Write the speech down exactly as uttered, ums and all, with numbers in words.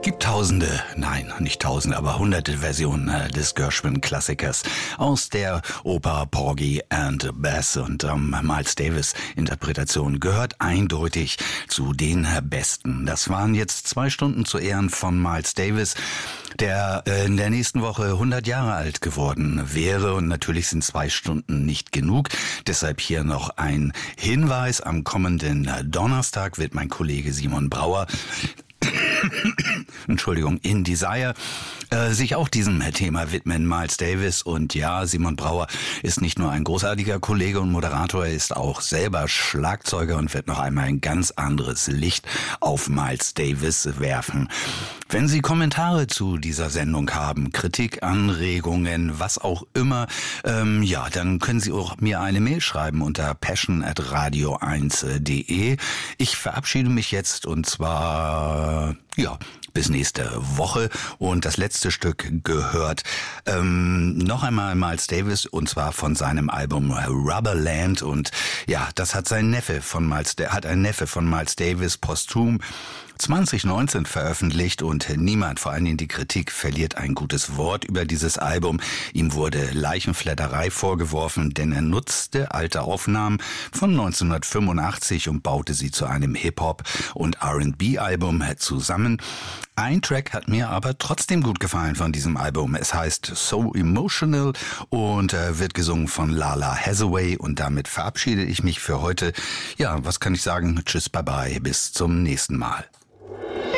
Gibt tausende, nein, nicht tausende, aber hunderte Versionen äh, des Gershwin-Klassikers aus der Oper Porgy and Bess, und ähm, Miles Davis Interpretation gehört eindeutig zu den besten. Das waren jetzt zwei Stunden zu Ehren von Miles Davis, der äh, in der nächsten Woche hundert Jahre alt geworden wäre, und natürlich sind zwei Stunden nicht genug. Deshalb hier noch ein Hinweis: Am kommenden Donnerstag wird mein Kollege Simon Brauer Entschuldigung, in Desire, äh, sich auch diesem Thema widmen, Miles Davis. Und ja, Simon Brauer ist nicht nur ein großartiger Kollege und Moderator, er ist auch selber Schlagzeuger und wird noch einmal ein ganz anderes Licht auf Miles Davis werfen. Wenn Sie Kommentare zu dieser Sendung haben, Kritik, Anregungen, was auch immer, ähm, ja, dann können Sie auch mir eine Mail schreiben unter passion at radio eins punkt de. Ich verabschiede mich jetzt, und zwar, ja, bis nächste Woche. Und das letzte Stück gehört ähm, noch einmal Miles Davis, und zwar von seinem Album Rubberland. Und ja, das hat sein Neffe von Miles, hat ein Neffe von Miles Davis posthum zwanzig neunzehn veröffentlicht, und niemand, vor allen Dingen die Kritik, verliert ein gutes Wort über dieses Album. Ihm wurde Leichenflatterei vorgeworfen, denn er nutzte alte Aufnahmen von neunzehnhundertfünfundachtzig und baute sie zu einem Hip-Hop- und R and B-Album zusammen. Ein Track hat mir aber trotzdem gut gefallen von diesem Album. Es heißt So Emotional und äh, wird gesungen von Lala Hathaway, und damit verabschiede ich mich für heute. Ja, was kann ich sagen? Tschüss, bye bye, bis zum nächsten Mal.